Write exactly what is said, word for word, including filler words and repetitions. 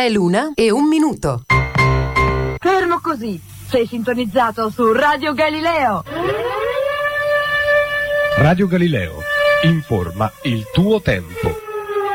È l'una e un minuto. Fermo così, sei sintonizzato su Radio Galileo. Radio Galileo, informa il tuo tempo.